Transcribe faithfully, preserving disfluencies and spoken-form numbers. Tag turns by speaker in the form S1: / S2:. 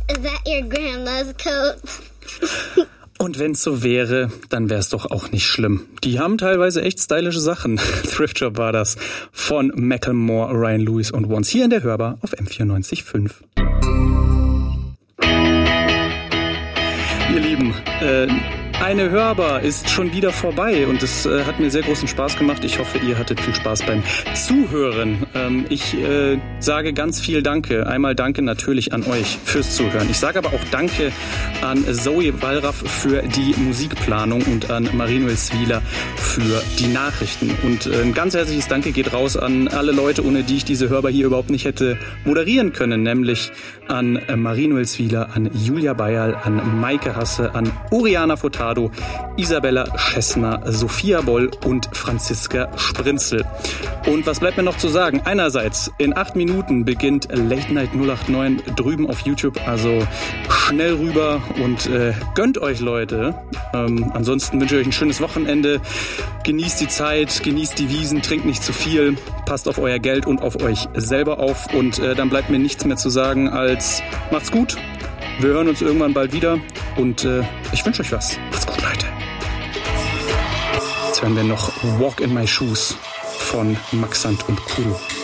S1: Is that your grandma's coat?
S2: Und wenn's so wäre, dann wär's doch auch nicht schlimm. Die haben teilweise echt stylische Sachen. Thrift Shop war das von Macklemore, Ryan Lewis und Once hier in der Hörbar auf M vierundneunzig Komma fünf. Ihr Lieben, äh, eine Hörbar ist schon wieder vorbei und es äh, hat mir sehr großen Spaß gemacht. Ich hoffe, ihr hattet viel Spaß beim Zuhören. Ähm, ich äh, sage ganz viel Danke. Einmal Danke natürlich an euch fürs Zuhören. Ich sage aber auch Danke an Zoe Wallraff für die Musikplanung und an Marie-Noel Zwieler für die Nachrichten. Und äh, ein ganz herzliches Danke geht raus an alle Leute, ohne die ich diese Hörbar hier überhaupt nicht hätte moderieren können, nämlich an äh, Marie-Noel Zwieler, an Julia Bayerl, an Maike Hasse, an Oriana Furtado, Isabella Schessner, Sophia Boll und Franziska Sprinzel. Und was bleibt mir noch zu sagen? Einerseits, in acht Minuten beginnt Late Night null acht neun drüben auf YouTube, also schnell rüber und äh, gönnt euch, Leute. Ähm, ansonsten wünsche ich euch ein schönes Wochenende. Genießt die Zeit, genießt die Wiesen, trinkt nicht zu viel, passt auf euer Geld und auf euch selber auf und äh, dann bleibt mir nichts mehr zu sagen als macht's gut. Wir hören uns irgendwann bald wieder und äh, ich wünsche euch was. Macht's gut, Leute. Jetzt hören wir noch Walk in My Shoes von Max Sand und Kudo.